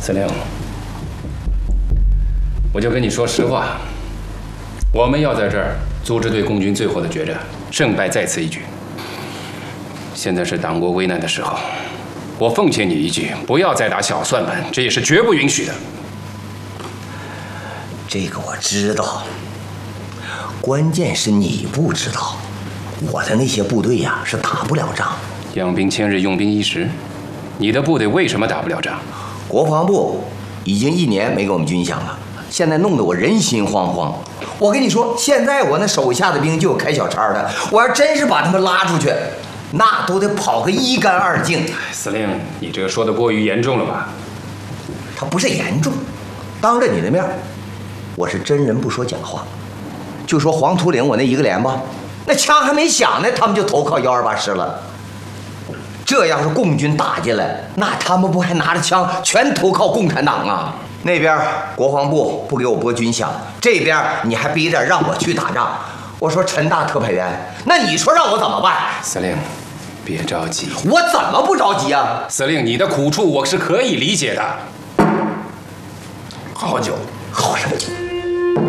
司令，我就跟你说实话，我们要在这儿组织对共军最后的决战，胜败在此一举。现在是党国危难的时候，我奉劝你一句，不要再打小算盘，这也是绝不允许的。 这个我知道，关键是你不知道，我的那些部队呀是打不了仗。 养兵千日，用兵一时，你的部队为什么打不了仗？ 国防部已经1年没给我们军饷了，现在弄得我人心惶惶。我跟你说，现在我那手下的兵就有开小差的，我要真是把他们拉出去，那都得跑个1干2净。 司令，你这个说的过于严重了吧？ 他不是严重，当着你的面，我是真人不说假话。就说黄土岭我那1个连吧，那枪还没响呢，他们就投靠128师了。这要是共军打进来，那他们不还拿着枪全投靠共产党啊？那边国防部不给我拨军饷，这边你还逼着让我去打仗。我说陈大特派员，那你说让我怎么办？ 司令，别着急。 我怎么不着急啊？ 司令，你的苦处我是可以理解的。 好酒，好酒。